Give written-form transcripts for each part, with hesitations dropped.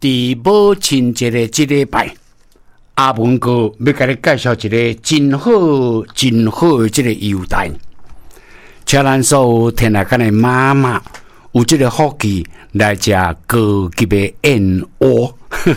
伫母亲节的这礼拜，阿文哥要给你介绍一个真好的这个优待，请咱所有听来干的妈妈有这个福气来吃高级的燕窝。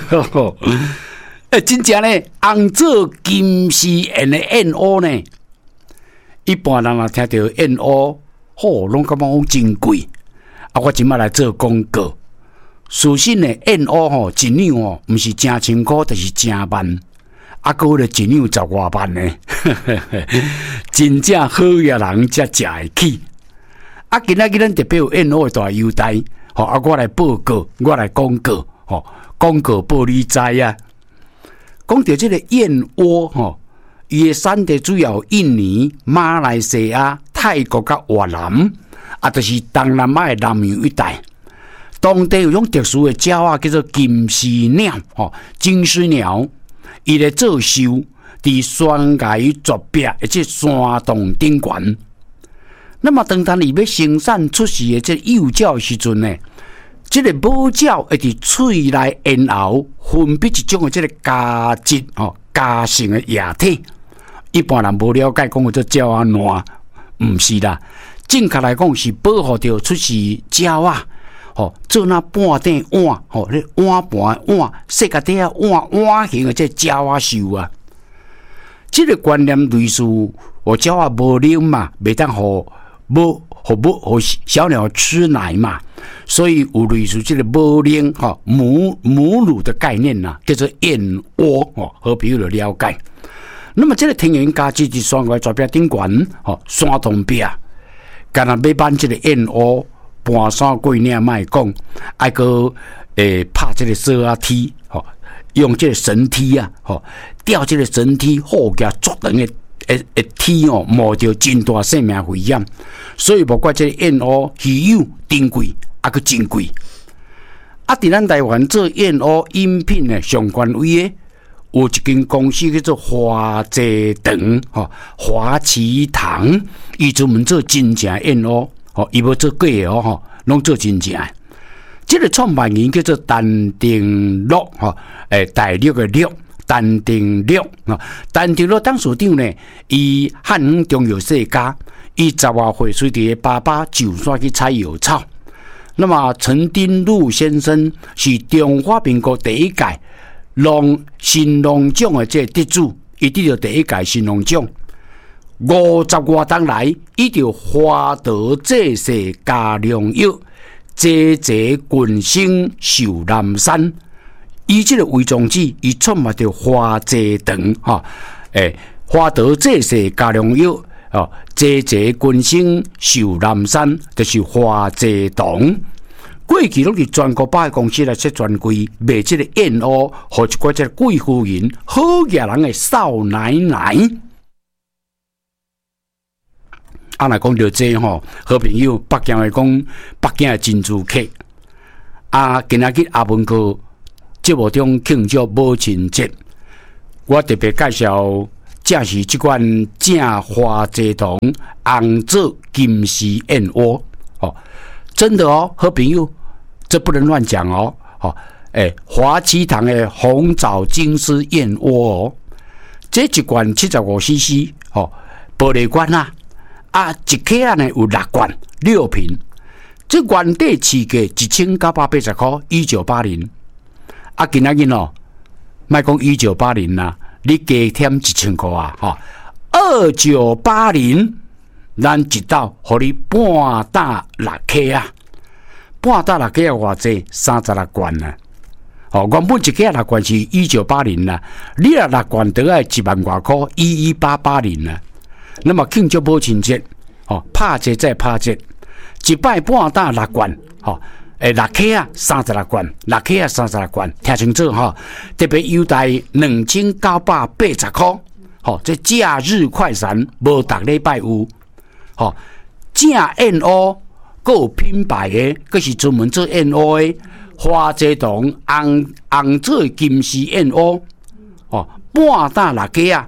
真正呢，红做金丝燕的燕窝呢，一般人若听到燕窝，拢感觉讲真贵。我今麦来做广告。事实呢，燕窝一两不是真千块，就是真万，还咧一两10外万呢，真正好野人才食会起。今仔日咱特别有燕窝的大优待，我来报告，我来广告，广告报你知啊。讲到这个燕窝，伊的产地主要印尼、马来西亚、泰国甲越南，就是东南亚的南洋一带。当地有种特殊的鸟叫做金丝鸟，金丝鸟，伊咧做寿，伫悬崖绝壁，而且山洞顶悬。那么，当伊要生产出世的这幼鸟时阵呢，这个母鸟会伫喙内咽喉分泌一种的这个胶质胶性的液体。一般人无了解，讲这鸟卵，唔是啦。正确来讲是保护着出世鸟做那半顶碗，咧碗盘碗，设个底碗形的这鸟寿啊。这个观念类似，鸟无奶嘛，袂当互小鸟吃奶嘛，所以有类似这个无奶母乳的概念呐，叫做燕窝好朋友就了解。那么这个天然价值伫山外绝壁顶悬山洞壁，干那要办这个燕窝。搬山过岭莫讲，还个拍这个绳啊梯，用这个绳梯啊，吊这个绳梯，好加足长的梯冒着真大生命危险，所以无怪这个燕窝稀有珍贵，还个真贵。伫咱台湾做燕窝饮品的上权威的，有一间公司叫做华济堂，华奇堂，伊专门做真正燕窝。伊要做假的拢做真正的。这个创办人叫做陈定乐，大陆的乐，陈定乐。陈定乐董事长呢，伊汉语中药世家，伊10岁随伫爸爸就山去采药草。那么陈定禄先生是中华民国第一届新农奖的这得主，伊得到第一届新农奖。50多年来，伊就花德济世加良药，济济群生寿南山。以这个为宗旨，伊创办着华济堂花德济世加良药济济群生寿南山，就是华济堂。过去拢是全国百货公司来设专柜卖这个燕窝，和一寡这贵妇人、好野人的少奶奶。若讲到这好朋友，北京的讲，北京的珍珠客今仔日阿文哥节目中庆祝母亲节，我特别介绍，正是这款正华济堂红枣金丝燕窝真的好朋友，这不能乱讲华奇堂的红枣金丝燕窝这一罐75cc 玻璃罐一克呢有6罐6瓶，这原底市价1980块，1980。今仔日莫讲1980啦，你加添1000块2980，咱一斗互你半打6克半打6克偌济？36罐原本一克6罐是1980啦，你6罐得要1万多块，11880啦。那么庆祝母亲节，拍节再拍节，一摆半打6罐，6克36罐，6克36罐，听清楚特别优待2980块，这假日快闪，无逐礼拜有，正燕窝，还有品牌的，佫是专门做燕窝的，花济堂红枣金丝燕窝，半打6克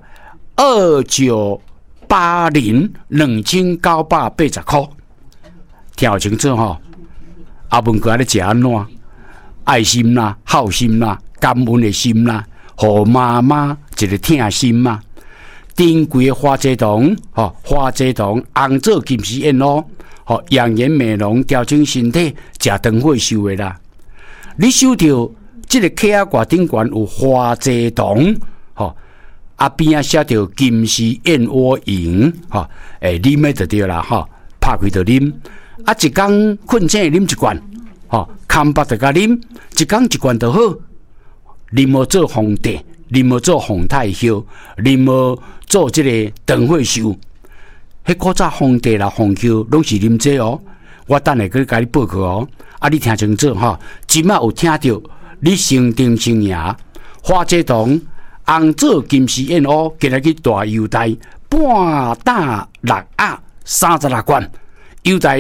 2980块，听清楚阿文哥咧食安怎？ 爱心啦、好心啦、感恩的心啦，互妈妈一个疼心嘛。珍贵的花蔗糖，花蔗糖红做金丝燕哦，养颜美容、调整身体，食长火寿的啦。你收到这个卡仔挂顶悬有花蔗糖，边仔写着金丝燕窝饮，啉的就对啦，拍开就啉。一天困醒啉一罐，空腹就甲啉，一天一罐就好。啉无做皇帝，啉无做皇太后，啉无做这个长火寿。迄古早皇帝啦、皇后拢是啉这哦。我等下去甲你报告哦。你听清楚即摆有听到你成丁成爷花蔗糖红做金丝燕窝，今日去大优待半打6盒36罐，优待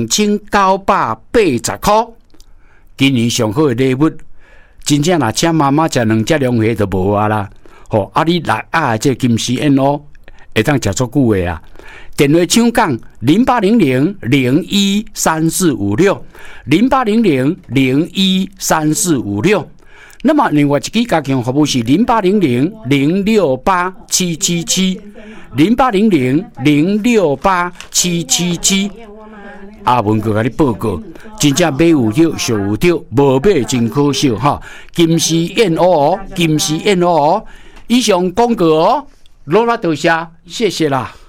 2980块。今年上好的礼物，真正若请妈妈食2只2盒就无啊啦。你6盒这金丝燕窝会当食足久的啊。电话抢讲0800-013456，0800-013456。那么另外一支加强服务是0800-068-777，0800-068-777。阿文哥甲你报告，真正买有着，俗有着，无买真可惜哈！金丝燕窝哦，金丝燕窝哦。以上广告哦，罗拉多谢，谢谢啦。